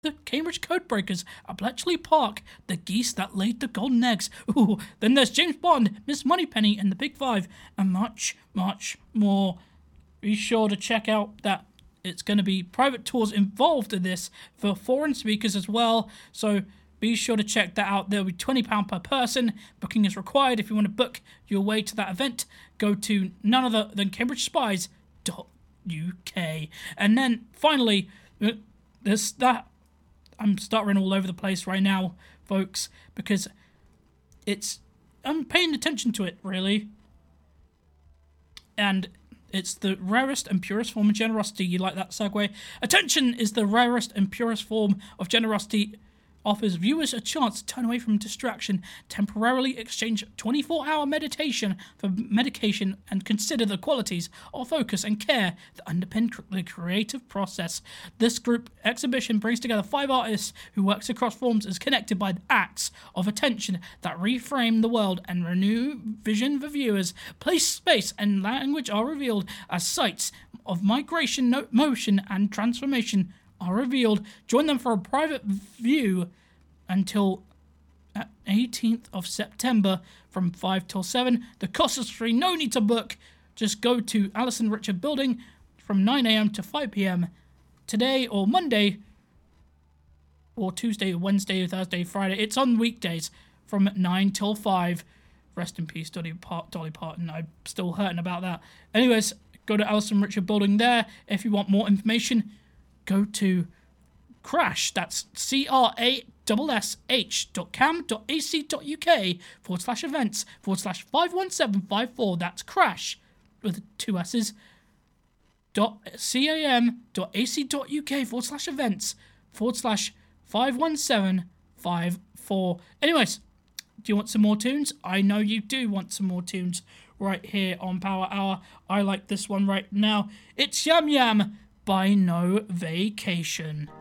The Cambridge Codebreakers at Bletchley Park, the geese that laid the golden eggs. Ooh, then there's James Bond, Miss Moneypenny, and the Big Five, and much, much more. Be sure to check out that it's going to be private tours involved in this for foreign speakers as well, so be sure to check that out. There'll be £20 per person. Booking is required. If you want to book your way to that event, go to none other than cambridgespies.uk. And then, finally, there's that. I'm stuttering all over the place right now, folks, because I'm paying attention to it, really. And it's the rarest and purest form of generosity. You like that segue? Attention is the rarest and purest form of generosity. Offers viewers a chance to turn away from distraction, temporarily exchange 24-hour meditation for medication, and consider the qualities of focus and care that underpin the creative process. This group exhibition brings together 5 artists who works across forms as connected by acts of attention that reframe the world and renew vision for viewers. Place, space, and language are revealed as sites of migration, motion, and transformation are revealed. Join them for a private view until 18th of September from 5 till 7. The cost is free, no need to book. Just go to Alison Richard Building from 9 a.m. to 5 p.m. today or Monday or Tuesday or Wednesday or Thursday, Friday. It's on weekdays from 9 till 5. Rest in peace, Dolly Parton. I'm still hurting about that. Anyways, go to Alison Richard Building there. If you want more information, go to Crash, that's crash.events.cam.ac.uk/events/51754. That's Crash with 2 S's. .cam.ac.uk/events/51754. Anyways, do you want some more tunes? I know you do want some more tunes right here on Power Hour. I like this one right now. It's Yam Yam by No Vacation.